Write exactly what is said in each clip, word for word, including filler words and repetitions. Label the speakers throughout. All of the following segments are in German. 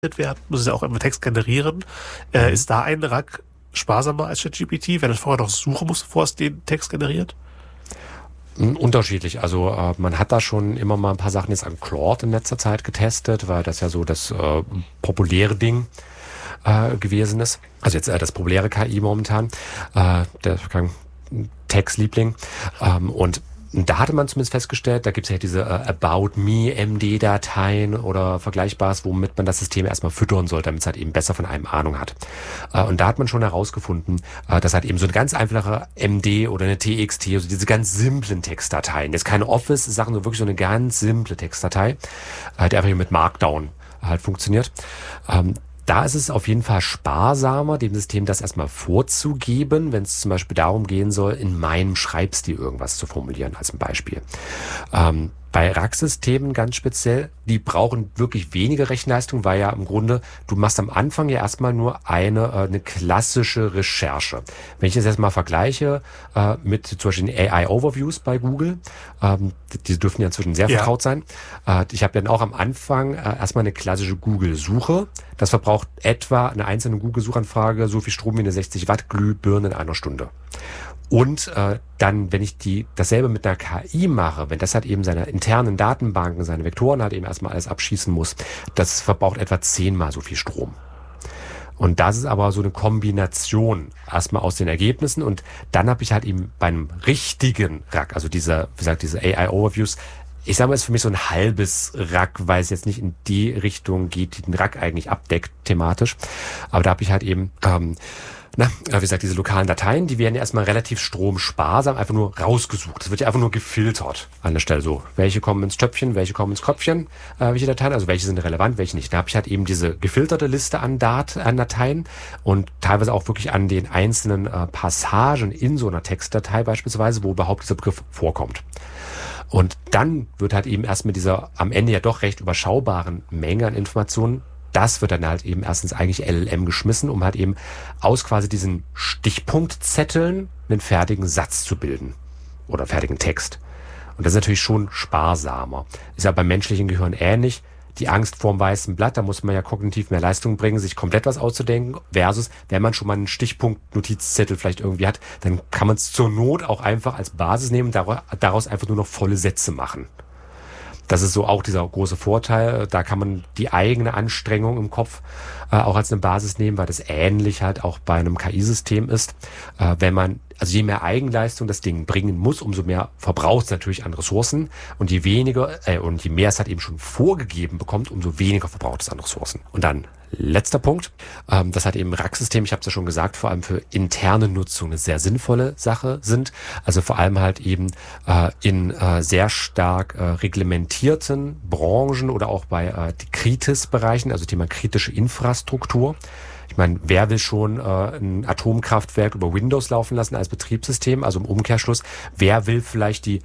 Speaker 1: werden, muss es ja auch immer Text generieren. Äh, ist da ein Rack sparsamer als ChatGPT, wenn es vorher noch suchen muss, bevor es den Text generiert?
Speaker 2: Unterschiedlich. Also äh, man hat da schon immer mal ein paar Sachen jetzt an Claude in letzter Zeit getestet, weil das ja so das äh, populäre Ding äh, gewesen ist. Also jetzt äh, das populäre K I momentan, äh, der Textliebling. Ähm, und da hatte man zumindest festgestellt, da gibt es ja diese äh, About Me M D-Dateien oder Vergleichbares, womit man das System erstmal füttern soll, damit es halt eben besser von einem Ahnung hat. Äh, und da hat man schon herausgefunden, äh, dass halt eben so eine ganz einfache M D oder eine T X T, also diese ganz simplen Textdateien, jetzt keine Office-Sachen, sondern wirklich so eine ganz simple Textdatei, äh, die einfach mit Markdown halt funktioniert. Ähm, Da ist es auf jeden Fall sparsamer, dem System das erstmal vorzugeben, wenn es zum Beispiel darum gehen soll, in meinem Schreibstil irgendwas zu formulieren, als ein Beispiel. Ähm, bei Rack-Systemen ganz speziell, die brauchen wirklich weniger Rechenleistung, weil ja im Grunde, du machst am Anfang ja erstmal nur eine, äh, eine klassische Recherche. Wenn ich das jetzt mal vergleiche äh, mit zum Beispiel den A I-Overviews bei Google, ähm, die dürfen ja inzwischen sehr
Speaker 1: Ja.
Speaker 2: vertraut sein. Äh, ich habe dann auch am Anfang äh, erstmal eine klassische Google-Suche. Das verbraucht etwa eine einzelne Google-Suchanfrage so viel Strom wie eine sechzig Watt Glühbirne in einer Stunde. Und äh, dann, wenn ich die dasselbe mit einer K I mache, wenn das halt eben seine internen Datenbanken, seine Vektoren halt eben erstmal alles abschießen muss, das verbraucht etwa zehnmal so viel Strom. Und das ist aber so eine Kombination erstmal aus den Ergebnissen und dann habe ich halt eben bei einem richtigen Rack, also dieser, wie gesagt, diese A I-Overviews, ich sage mal, ist für mich so ein halbes Rack, weil es jetzt nicht in die Richtung geht, die den Rack eigentlich abdeckt thematisch. Aber da habe ich halt eben ähm, Na, wie gesagt, diese lokalen Dateien, die werden ja erstmal relativ stromsparsam einfach nur rausgesucht. Es wird ja einfach nur gefiltert an der Stelle so. Welche kommen ins Töpfchen, welche kommen ins Köpfchen, äh, welche Dateien, also welche sind relevant, welche nicht. Da habe ich halt eben diese gefilterte Liste an, Dat- an Dateien und teilweise auch wirklich an den einzelnen äh, Passagen in so einer Textdatei beispielsweise, wo überhaupt dieser Begriff vorkommt. Und dann wird halt eben erst mit dieser am Ende ja doch recht überschaubaren Menge an Informationen, das wird dann halt eben erstens eigentlich L L M geschmissen, um halt eben aus quasi diesen Stichpunktzetteln einen fertigen Satz zu bilden oder fertigen Text. Und das ist natürlich schon sparsamer. Ist ja beim menschlichen Gehirn ähnlich. Die Angst vorm weißen Blatt, da muss man ja kognitiv mehr Leistung bringen, sich komplett was auszudenken, versus wenn man schon mal einen Stichpunkt-Notizzettel vielleicht irgendwie hat, dann kann man es zur Not auch einfach als Basis nehmen, daraus einfach nur noch volle Sätze machen. Das ist so auch dieser große Vorteil. Da kann man die eigene Anstrengung im Kopf äh, auch als eine Basis nehmen, weil das ähnlich halt auch bei einem K I-System ist. Äh, wenn man, also je mehr Eigenleistung das Ding bringen muss, umso mehr verbraucht es natürlich an Ressourcen. Und je weniger, äh, und je mehr es halt eben schon vorgegeben bekommt, umso weniger verbraucht es an Ressourcen. Und dann letzter Punkt, ähm, das hat eben Rack-System, ich habe es ja schon gesagt, vor allem für interne Nutzung eine sehr sinnvolle Sache sind. Also vor allem halt eben äh, in äh, sehr stark äh, reglementierten Branchen oder auch bei äh, die Kritis-Bereichen, also Thema kritische Infrastruktur. Ich meine, wer will schon äh, ein Atomkraftwerk über Windows laufen lassen als Betriebssystem? Also im Umkehrschluss, wer will vielleicht die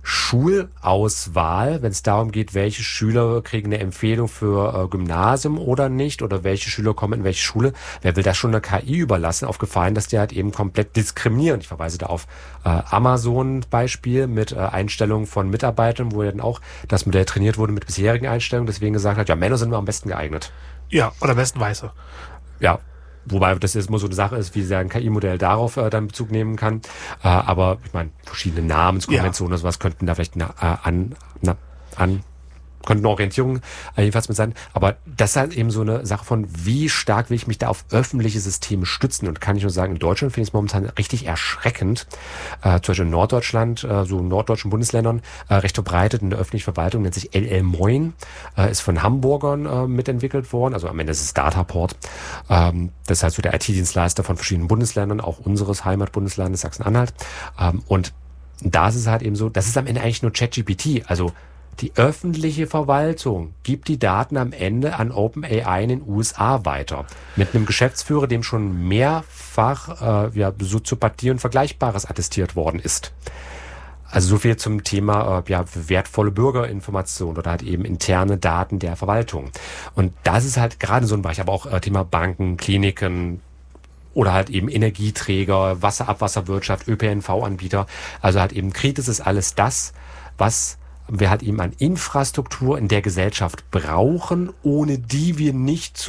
Speaker 2: Schulauswahl, wenn es darum geht, welche Schüler kriegen eine Empfehlung für äh, Gymnasium oder nicht oder welche Schüler kommen in welche Schule, wer will das schon einer K I überlassen, auf Gefallen, dass die halt eben komplett diskriminieren. Ich verweise da auf äh, Amazon-Beispiel mit äh, Einstellungen von Mitarbeitern, wo ja dann auch das Modell trainiert wurde mit bisherigen Einstellungen, deswegen gesagt hat, ja, Männer sind immer am besten geeignet.
Speaker 1: Ja, oder am besten Weiße.
Speaker 2: Ja, wobei das jetzt immer so eine Sache ist, wie sehr ein K I-Modell darauf äh, dann Bezug nehmen kann. Äh, aber ich meine, verschiedene Namenskonventionen ja. oder sowas könnten da vielleicht na, äh, an, na, an könnten Orientierungen äh, jedenfalls mit sein. Aber das ist halt eben so eine Sache von, wie stark will ich mich da auf öffentliche Systeme stützen. Und kann ich nur sagen, in Deutschland finde ich es momentan richtig erschreckend. Äh, zum Beispiel in Norddeutschland, äh, so in norddeutschen Bundesländern, äh, recht verbreitet in der öffentlichen Verwaltung, nennt sich L L Moin, äh, ist von Hamburgern äh, mitentwickelt worden. Also am Ende ist es Dataport. Ähm, das ist halt so der I T-Dienstleister von verschiedenen Bundesländern, auch unseres Heimatbundeslandes Sachsen-Anhalt. Ähm, und da ist es halt eben so, das ist am Ende eigentlich nur ChatGPT. Also die öffentliche Verwaltung gibt die Daten am Ende an OpenAI in den U S A weiter. Mit einem Geschäftsführer, dem schon mehrfach äh, ja, Soziopathie und Vergleichbares attestiert worden ist. Also so viel zum Thema äh, ja, wertvolle Bürgerinformation oder halt eben interne Daten der Verwaltung. Und das ist halt gerade so ein Bereich, aber auch äh, Thema Banken, Kliniken, oder halt eben Energieträger, Wasser, Abwasserwirtschaft, Ö P N V-Anbieter. Also halt eben Kritis ist alles das, was wir halt eben an Infrastruktur in der Gesellschaft brauchen, ohne die wir nicht zu